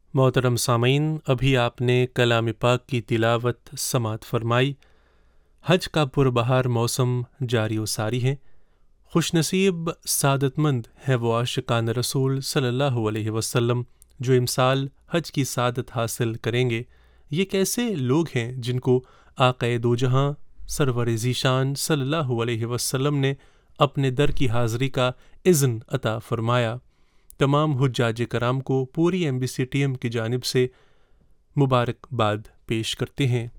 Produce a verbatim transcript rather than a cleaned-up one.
मोहतरम सामीन, अभी आपने कलाम पाक की तिलावत समात फरमाई। हज का पुरबहार मौसम जारी व सारी है। खुशनसीब सादतमंद है वो आशिकान रसूल सल्लल्लाहु अलैहि वसल्लम जो इमसाल हज की सादत हासिल करेंगे। ये कैसे लोग हैं जिनको आक़ाए दो जहां सरवर ज़ीशान सल्लल्लाहु अलैहि वसल्लम ने अपने दर की हाज़िरी का इज़्न अता फ़रमाया। तमाम हुज्जाज कराम को पूरी M B C T M की जानिब से मुबारकबाद पेश करते हैं।